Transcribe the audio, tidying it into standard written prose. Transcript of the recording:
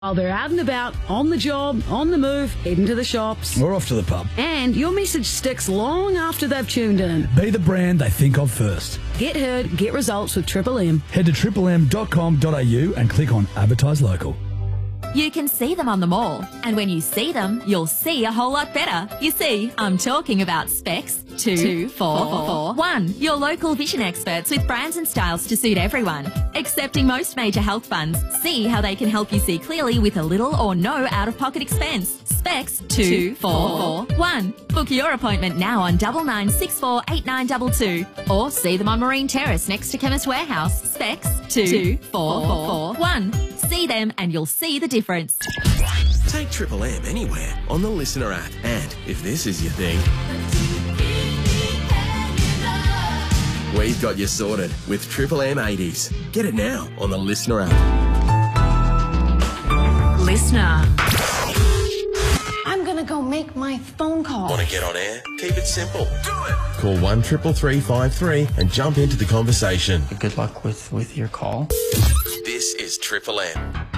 While they're out and about, on the job, on the move, heading to the shops. Or off to the pub. And your message sticks long after they've tuned in. Be the brand they think of first. Get heard, get results with Triple M. Head to triplem.com.au and click on Advertise Local. You can see them on the mall, and when you see them, you'll see a whole lot better. You see, I'm talking about Specs 24441, your local vision experts with brands and styles to suit everyone. Accepting most major health funds, see how they can help you see clearly with a little or no out-of-pocket expense. Specs 24441. Book your appointment now on 99648922 or see them on Marine Terrace next to Chemist Warehouse. Specs 24441. See them and you'll see the difference. Take Triple M anywhere on the Listener app. And if this is your thing, we've got you sorted with Triple M 80s. Get it now on the Listener app. Listener. I'm gonna go make my phone call. Want to get on air? Keep it simple. Do it. Call 1-333-53 and jump into the conversation. Good luck with your call. This is Triple M.